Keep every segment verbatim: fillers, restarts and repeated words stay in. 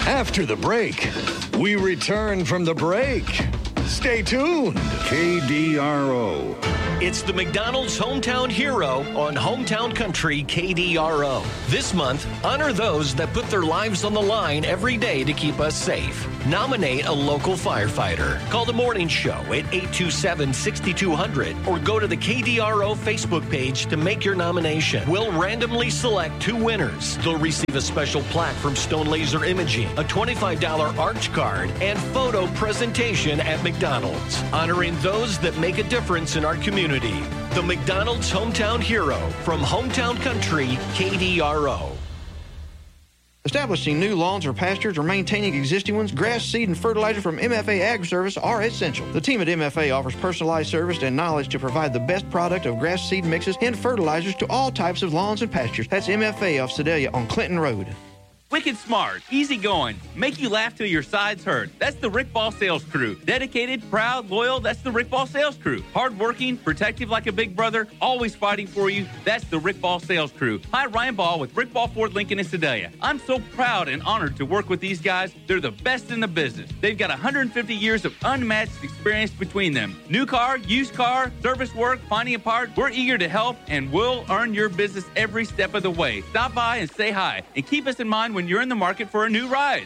After the break, we return from the break. Stay tuned. K D R O. It's the McDonald's Hometown Hero on Hometown Country K D R O. This month, honor those that put their lives on the line every day to keep us safe. Nominate a local firefighter. Call the morning show at eight two seven, six two zero zero or go to the K D R O Facebook page to make your nomination. We'll randomly select two winners. They'll receive a special plaque from Stone Laser Imaging, a twenty-five dollars Arch card, and photo presentation at McDonald's. Honoring those that make a difference in our community. The McDonald's Hometown Hero from Hometown Country K D R O. Establishing new lawns or pastures or maintaining existing ones, grass, seed, and fertilizer from M F A Ag Service are essential. The team at M F A offers personalized service and knowledge to provide the best product of grass seed mixes and fertilizers to all types of lawns and pastures. That's M F A of Sedalia on Clinton Road. Wicked smart, easy going, make you laugh till your sides hurt. That's the Rick Ball Sales Crew. Dedicated, proud, loyal, that's the Rick Ball Sales Crew. Hardworking, protective like a big brother, always fighting for you, that's the Rick Ball Sales Crew. Hi, Ryan Ball with Rick Ball Ford Lincoln in Sedalia. I'm so proud and honored to work with these guys. They're the best in the business. They've got one hundred fifty years of unmatched experience between them. New car, used car, service work, finding a part, we're eager to help and we'll earn your business every step of the way. Stop by and say hi and keep us in mind when you're in the market for a new ride.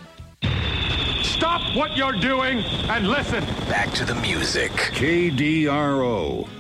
Stop what you're doing and listen. Back to the music. K D R O.